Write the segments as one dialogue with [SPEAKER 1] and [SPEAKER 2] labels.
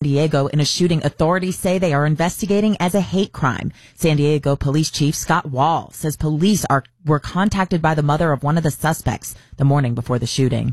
[SPEAKER 1] Diego in a shooting authorities say they are investigating as a hate crime. San Diego Police Chief Scott Wall says police were contacted by the mother of one of the suspects the morning before the shooting.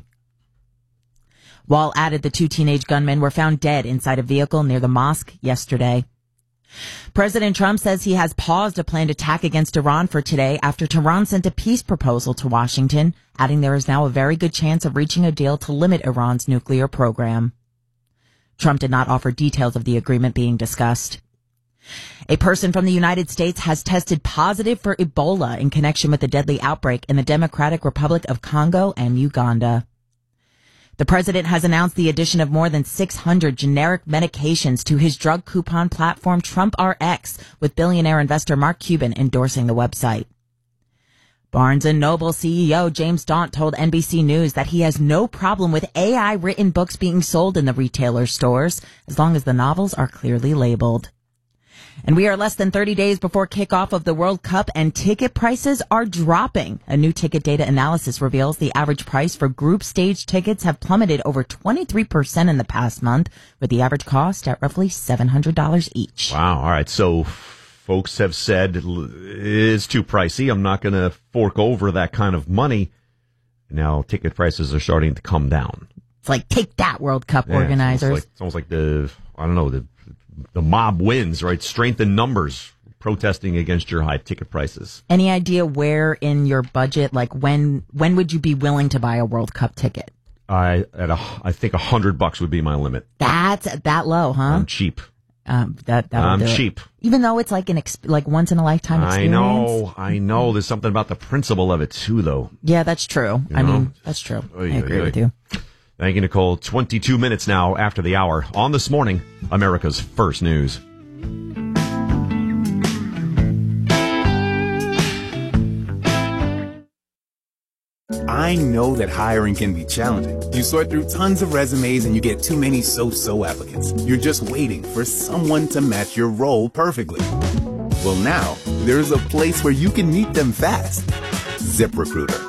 [SPEAKER 1] Wall added the 2 teenage gunmen were found dead inside a vehicle near the mosque yesterday. President Trump says he has paused a planned attack against Iran for today after Tehran sent a peace proposal to Washington, adding there is now a very good chance of reaching a deal to limit Iran's nuclear program. Trump did not offer details of the agreement being discussed. A person from the United States has tested positive for Ebola in connection with the deadly outbreak in the Democratic Republic of Congo and Uganda. The president has announced the addition of more than 600 generic medications to his drug coupon platform TrumpRx, with billionaire investor Mark Cuban endorsing the website. Barnes & Noble CEO James Daunt told NBC News that he has no problem with AI-written books being sold in the retailer stores, as long as the novels are clearly labeled. And we are less than 30 days before kickoff of the World Cup, and ticket prices are dropping. A new ticket data analysis reveals the average price for group stage tickets have plummeted over 23% in the past month, with the average cost at roughly $700 each.
[SPEAKER 2] Wow. All right. So folks have said it's too pricey. I'm not going to fork over that kind of money. Now ticket prices are starting to come down.
[SPEAKER 1] It's like, take that, World Cup organizers.
[SPEAKER 2] It's almost like the mob wins, right? Strength in numbers protesting against your high ticket prices.
[SPEAKER 1] Any idea where in your budget, like when would you be willing to buy a World Cup ticket?
[SPEAKER 2] I think $100 would be my limit.
[SPEAKER 1] That's that low, huh?
[SPEAKER 2] I'm cheap.
[SPEAKER 1] I'm
[SPEAKER 2] cheap.
[SPEAKER 1] Even though it's like like once in a lifetime experience.
[SPEAKER 2] I know. There's something about the principle of it too, though.
[SPEAKER 1] Yeah, that's true. I mean, that's true. I agree with you.
[SPEAKER 2] Thank you, Nicole. 22 minutes now after the hour. On This Morning, America's First News.
[SPEAKER 3] I know that hiring can be challenging. You sort through tons of resumes and you get too many so-so applicants. You're just waiting for someone to match your role perfectly. Well, now, there's a place where you can meet them fast. ZipRecruiter.